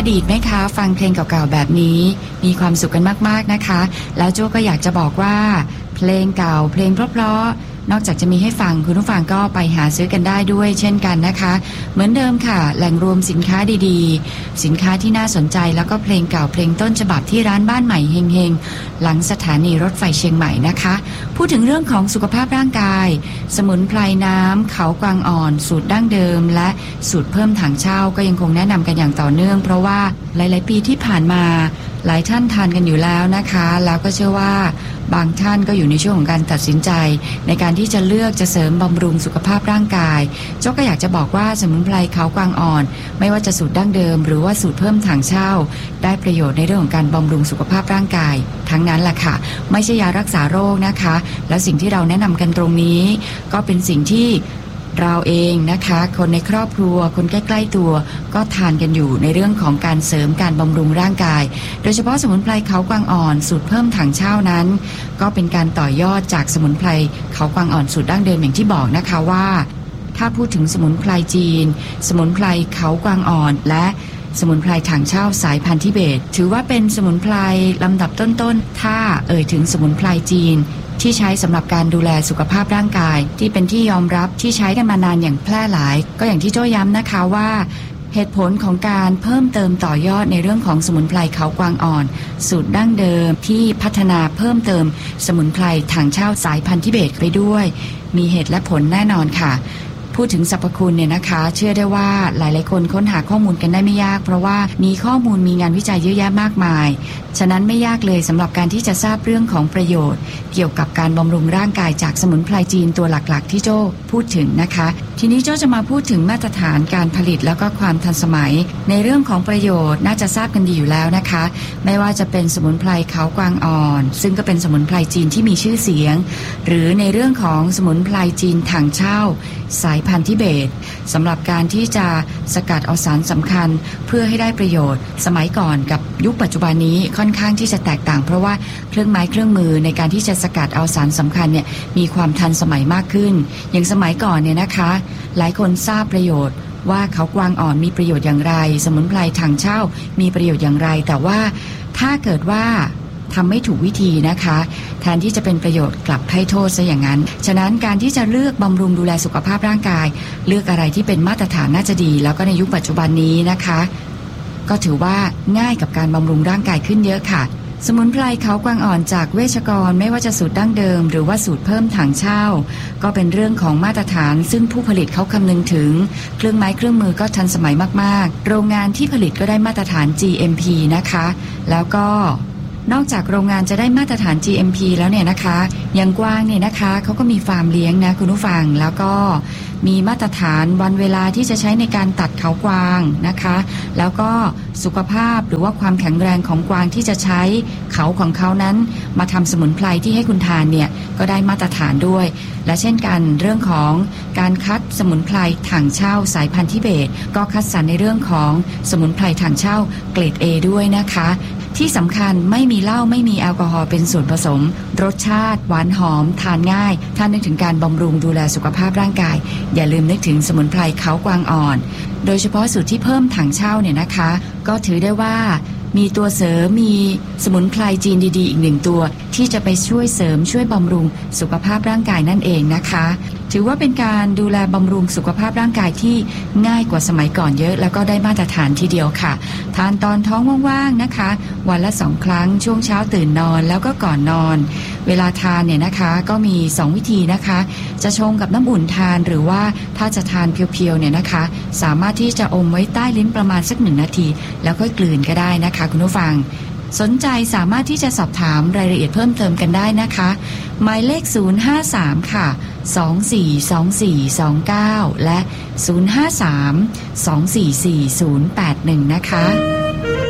ดีตไหมคะฟังเพลงเก่าๆแบบนี้มีความสุขกันมากๆนะคะแล้วโจ้ก็อยากจะบอกว่าเพลงเก่าเพลงเพราะๆนอกจากจะมีให้ฟังคุณผู้ฟังก็ไปหาซื้อกันได้ด้วยเช่นกันนะคะเหมือนเดิมค่ะแหล่งรวมสินค้าดีๆสินค้าที่น่าสนใจแล้วก็เพลงเก่าเพลงต้นฉบับที่ร้านบ้านใหม่เฮงๆหลังสถานีรถไฟเชียงใหม่นะคะพูดถึงเรื่องของสุขภาพร่างกายสมุนไพรน้ำเขากวางอ่อนสูตรดั้งเดิมและสูตรเพิ่มถังเช่าก็ยังคงแนะนำกันอย่างต่อเนื่องเพราะว่าหลายๆปีที่ผ่านมาหลายท่านทานกันอยู่แล้วนะคะแล้วก็เชื่อว่าบางท่านก็อยู่ในช่วงของการตัดสินใจในการที่จะเลือกจะเสริมบำรุงสุขภาพร่างกายโจ้ก็อยากจะบอกว่าสมุนไพรเขากวางอ่อนไม่ว่าจะสูตรดั้งเดิมหรือว่าสูตรเพิ่มถังเช่าได้ประโยชน์ในเรื่องของการบำรุงสุขภาพร่างกายทั้งนั้นแหละค่ะไม่ใช่ยารักษาโรคนะคะและสิ่งที่เราแนะนำกันตรงนี้ก็เป็นสิ่งที่เราเองนะคะคนในครอบครัวคนใกล้ๆตัวก็ทานกันอยู่ในเรื่องของการเสริมการบำรุงร่างกายโดยเฉพาะสมุนไพรเขากวางอ่อนสูตรเพิ่มถังเช่านั้นก็เป็นการต่อยอดจากสมุนไพรเขากวางอ่อนสูตรดั้งเดิมอย่างที่บอกนะคะว่าถ้าพูดถึงสมุนไพรจีนสมุนไพรเขากวางอ่อนและสมุนไพรถังเช่าสายพันธุ์ทิเบตถือว่าเป็นสมุนไพรลำดับต้นๆถ้าถึงสมุนไพรจีนที่ใช้สำหรับการดูแลสุขภาพร่างกายที่เป็นที่ยอมรับที่ใช้กันมานานอย่างแพร่หลายก็อย่างที่โจ้ย้ำนะคะว่าเหตุผลของการเพิ่มเติมต่อยอดในเรื่องของสมุนไพรเขากวางอ่อนสูตรดั้งเดิมที่พัฒนาเพิ่มเติมสมุนไพรถังเช่าสายพันธุ์ทิเบตไปด้วยมีเหตุและผลแน่นอนค่ะพูดถึงสรรพคุณเนี่ยนะคะเชื่อได้ว่าหลายๆคนค้นหาข้อมูลกันได้ไม่ยากเพราะว่ามีข้อมูลมีงานวิจัยเยอะแยะมากมายฉะนั้นไม่ยากเลยสำหรับการที่จะทราบเรื่องของประโยชน์เกี่ยวกับการบำรุงร่างกายจากสมุนไพรจีนตัวหลักๆที่โจ้พูดถึงนะคะทีนี้โจ้จะมาพูดถึงมาตรฐานการผลิตแล้วก็ความทันสมัยในเรื่องของประโยชน์น่าจะทราบกันดีอยู่แล้วนะคะไม่ว่าจะเป็นสมุนไพรเขากวางอ่อนซึ่งก็เป็นสมุนไพรจีนที่มีชื่อเสียงหรือในเรื่องของสมุนไพรจีนถังเช่าสายพันธุ์ทิเบตสำหรับการที่จะสกัดเอาสารสำคัญเพื่อให้ได้ประโยชน์สมัยก่อนกับยุคปัจจุบันนี้ค่อนข้างที่จะแตกต่างเพราะว่าเครื่องไม้เครื่องมือในการที่จะสกัดเอาสารสำคัญเนี่ยมีความทันสมัยมากขึ้นอย่างสมัยก่อนเนี่ยนะคะหลายคนทราบประโยชน์ว่าเขากวางอ่อนมีประโยชน์อย่างไรสมุนไพรถังเช่ามีประโยชน์อย่างไรแต่ว่าถ้าเกิดว่าทำไม่ถูกวิธีนะคะแทนที่จะเป็นประโยชน์กลับให้โทษซะอย่างนั้นฉะนั้นการที่จะเลือกบำรุงดูแลสุขภาพร่างกายเลือกอะไรที่เป็นมาตรฐานน่าจะดีแล้วก็ในยุคปัจจุบันนี้นะคะก็ถือว่าง่ายกับการบำรุงร่างกายขึ้นเยอะค่ะสมุนไพรเขากวางอ่อนจากเวชกรไม่ว่าจะสูตรดั้งเดิมหรือว่าสูตรเพิ่มถังเช่าก็เป็นเรื่องของมาตรฐานซึ่งผู้ผลิตเขาคำนึงถึงเครื่องไม้เครื่องมือก็ทันสมัยมากๆโรงงานที่ผลิตก็ได้มาตรฐาน GMP นะคะแล้วก็นอกจากโรงงานจะได้มาตรฐาน GMP แล้วเนี่ยนะคะอย่างกวางเนี่ยนะคะเขาก็มีฟาร์มเลี้ยงนะคุณผู้ฟังแล้วก็มีมาตรฐานวันเวลาที่จะใช้ในการตัดเขากวางนะคะแล้วก็สุขภาพหรือว่าความแข็งแรงของกวางที่จะใช้เขาของเขานั้นมาทำสมุนไพรที่ให้คุณทานเนี่ยก็ได้มาตรฐานด้วยและเช่นกันเรื่องของการคัดสมุนไพรถังเช่าสายพันธุ์ทิเบตก็คัดสรรในเรื่องของสมุนไพรถังเช่าเกรด A ด้วยนะคะที่สำคัญไม่มีเหล้าไม่มีแอลกอฮอล์เป็นส่วนผสมรสชาติหวานหอมทานง่ายถ้านึกถึงการบำรุงดูแลสุขภาพร่างกายอย่าลืมนึกถึงสมุนไพรเขากวางอ่อนโดยเฉพาะสูตรที่เพิ่มถังเช่าเนี่ยนะคะก็ถือได้ว่ามีตัวเสริมมีสมุนไพรจีนดีๆอีกหนึ่งตัวที่จะไปช่วยเสริมช่วยบำรุงสุขภาพร่างกายนั่นเองนะคะถือว่าเป็นการดูแลบำรุงสุขภาพร่างกายที่ง่ายกว่าสมัยก่อนเยอะแล้วก็ได้มาตรฐานทีเดียวค่ะทานตอนท้องว่างๆนะคะวันละ2 ครั้งช่วงเช้าตื่นนอนแล้วก็ก่อนนอนเวลาทานเนี่ยนะคะก็มี2 วิธีนะคะจะชงกับน้ำอุ่นทานหรือว่าถ้าจะทานเพียวๆเนี่ยนะคะสามารถที่จะอมไว้ใต้ลิ้นประมาณสัก1 นาทีแล้วค่อยกลืนก็ได้นะคะคุณผู้ฟังสนใจสามารถที่จะสอบถามรายละเอียดเพิ่มเติมกันได้นะคะหมายเลข053ค่ะ242429และ053244081นะคะ